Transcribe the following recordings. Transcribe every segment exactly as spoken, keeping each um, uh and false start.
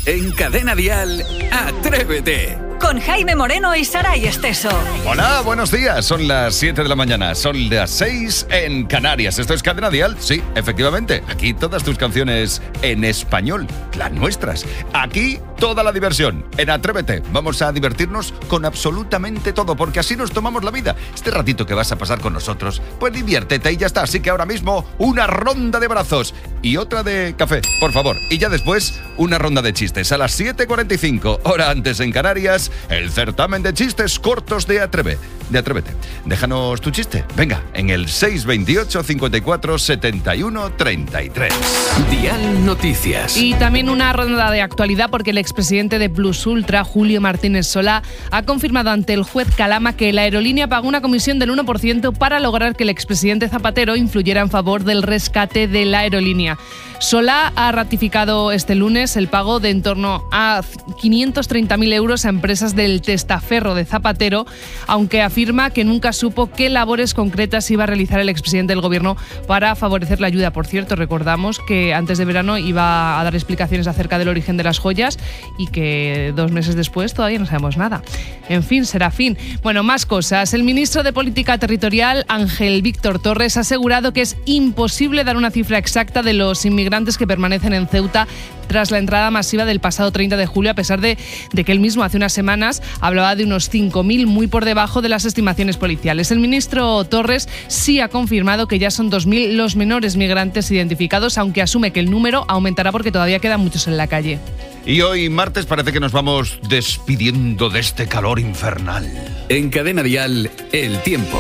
En Cadena Dial, Atrévete. Con Jaime Moreno y Saray Esteso. Hola, buenos días. Son las siete de la mañana. Son las seis en Canarias. ¿Esto es Cadena Dial? Sí, efectivamente. Aquí todas tus canciones en español, las nuestras. Aquí toda la diversión. En Atrévete vamos a divertirnos con absolutamente todo, porque así nos tomamos la vida. Este ratito que vas a pasar con nosotros, pues diviértete y ya está. Así que ahora mismo una ronda de brazos y otra de café, por favor. Y ya después una ronda de chistes. A las siete cuarenta y cinco, hora antes en Canarias, el certamen de chistes cortos de Atreve, de Atrévete. Déjanos tu chiste, venga, en el seis veintiocho, cincuenta y cuatro, setenta y uno, treinta y tres. Dial Noticias. Y también una ronda de actualidad, porque el expresidente de Plus Ultra, Julio Martínez Solá, ha confirmado ante el juez Calama que la aerolínea pagó una comisión del uno por ciento para lograr que el expresidente Zapatero influyera en favor del rescate de la aerolínea. Solá ha ratificado este lunes el pago de en torno a quinientos treinta mil euros a empresas del testaferro de Zapatero, aunque afirma que nunca supo qué labores concretas iba a realizar el expresidente del gobierno para favorecer la ayuda. Por cierto, recordamos que antes de verano iba a dar explicaciones acerca del origen de las joyas y que dos meses después todavía no sabemos nada. En fin, será fin. Bueno, más cosas. El ministro de Política Territorial, Ángel Víctor Torres, ha asegurado que es imposible dar una cifra exacta de los inmigrantes que permanecen en Ceuta tras la entrada masiva del pasado treinta de julio, a pesar de, de que él mismo hace unas semanas hablaba de unos cinco mil, muy por debajo de las estimaciones policiales. El ministro Torres sí ha confirmado que ya son dos mil los menores migrantes identificados, aunque asume que el número aumentará porque todavía quedan muchos en la calle. Y hoy, martes, parece que nos vamos despidiendo de este calor infernal. En Cadena Dial, el tiempo.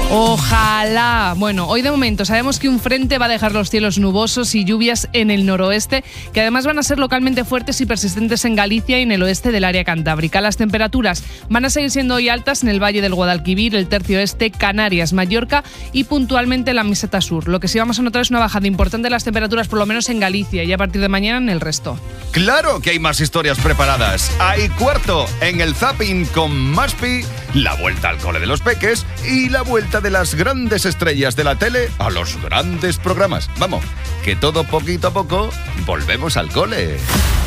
Ojalá. Bueno, hoy de momento sabemos que un frente va a dejar los cielos nubosos y lluvias en el noroeste, que además van a ser localmente fuertes y persistentes en Galicia y en el oeste del área cantábrica. Las temperaturas van a seguir siendo hoy altas en el Valle del Guadalquivir, el tercio este, Canarias, Mallorca y puntualmente la meseta sur. Lo que sí vamos a notar es una bajada importante de las temperaturas, por lo menos en Galicia, y a partir de mañana en el resto. ¡Claro que hay más historias preparadas! Hay cuarto en el Zapping con Maspi, la vuelta al cole de los peques y la vuelta de las grandes estrellas de la tele a los grandes programas. Vamos, que todo poquito a poco volvemos al cole.